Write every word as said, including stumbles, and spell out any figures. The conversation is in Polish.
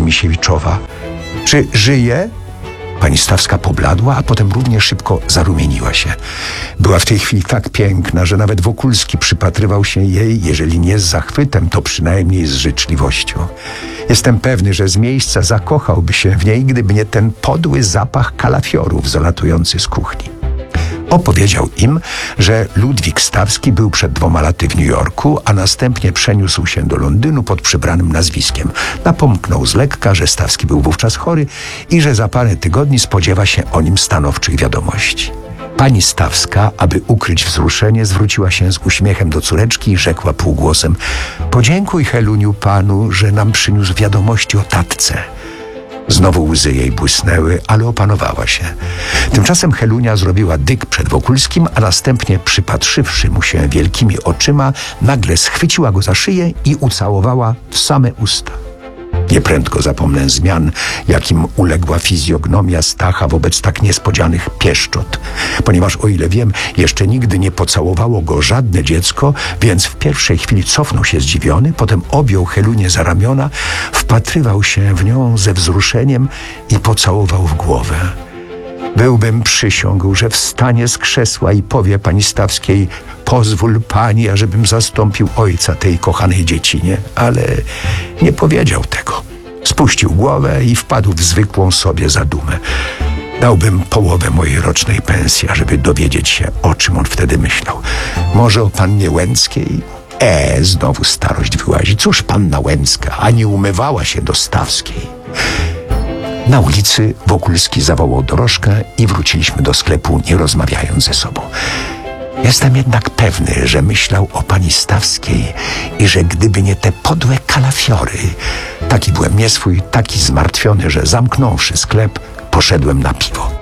Misiewiczowa. Czy żyje? Pani Stawska pobladła, a potem równie szybko zarumieniła się. Była w tej chwili tak piękna, że nawet Wokulski przypatrywał się jej, jeżeli nie z zachwytem, to przynajmniej z życzliwością. Jestem pewny, że z miejsca zakochałby się w niej, gdyby nie ten podły zapach kalafiorów zalatujący z kuchni. Opowiedział im, że Ludwik Stawski był przed dwoma laty w New Yorku, a następnie przeniósł się do Londynu pod przybranym nazwiskiem. Napomknął z lekka, że Stawski był wówczas chory i że za parę tygodni spodziewa się o nim stanowczych wiadomości. Pani Stawska, aby ukryć wzruszenie, zwróciła się z uśmiechem do córeczki i rzekła półgłosem: podziękuj, Heluniu, panu, że nam przyniósł wiadomości o tatce. Znowu łzy jej błysnęły, ale opanowała się. Tymczasem Helunia zrobiła dyg przed Wokulskim, a następnie, przypatrzywszy mu się wielkimi oczyma, nagle schwyciła go za szyję i ucałowała w same usta. Nieprędko zapomnę zmian, jakim uległa fizjognomia Stacha wobec tak niespodzianych pieszczot. Ponieważ, o ile wiem, jeszcze nigdy nie pocałowało go żadne dziecko, więc w pierwszej chwili cofnął się zdziwiony, potem objął Helunię za ramiona, wpatrywał się w nią ze wzruszeniem i pocałował w głowę. Byłbym przysiągł, że wstanie z krzesła i powie pani Stawskiej: pozwól pani, ażebym zastąpił ojca tej kochanej dziecinie, ale nie powiedział tego. Spuścił głowę i wpadł w zwykłą sobie zadumę. Dałbym połowę mojej rocznej pensji, ażeby dowiedzieć się, o czym on wtedy myślał. Może o pannie Łęckiej? E, znowu starość wyłazi. Cóż panna Łęcka, ani umywała się do Stawskiej. Na ulicy Wokulski zawołał dorożkę i wróciliśmy do sklepu, nie rozmawiając ze sobą. Jestem jednak pewny, że myślał o pani Stawskiej i że gdyby nie te podłe kalafiory, taki byłem nieswój, taki zmartwiony, że zamknąwszy sklep, poszedłem na piwo.